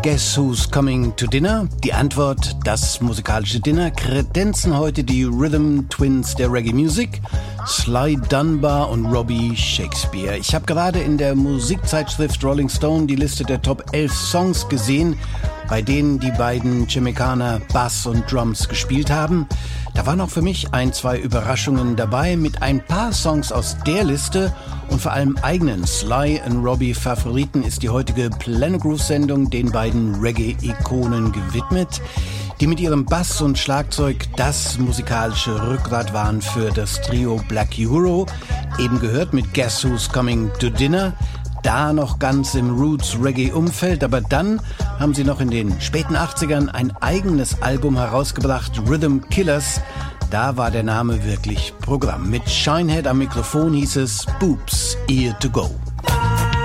Guess Who's Coming to Dinner? Die Antwort, das musikalische Dinner, kredenzen heute die Rhythm Twins der Reggae Music, Sly Dunbar und Robbie Shakespeare. Ich habe gerade in der Musikzeitschrift Rolling Stone die Liste der Top 11 Songs gesehen, bei denen die beiden Jamaikaner Bass und Drums gespielt haben. Da waren auch für mich ein, zwei Überraschungen dabei mit ein paar Songs aus der Liste und vor allem eigenen Sly und Robbie Favoriten ist die heutige Planet Groove Sendung den beiden Reggae-Ikonen gewidmet, die mit ihrem Bass und Schlagzeug das musikalische Rückgrat waren für das Trio Black Uhuru, eben gehört mit Guess Who's Coming to Dinner, da noch ganz im Roots-Reggae-Umfeld, aber dann haben sie noch in den späten 80ern ein eigenes Album herausgebracht, Rhythm Killers. Da war der Name wirklich Programm. Mit Shinehead am Mikrofon hieß es Boobs, Ear to Go.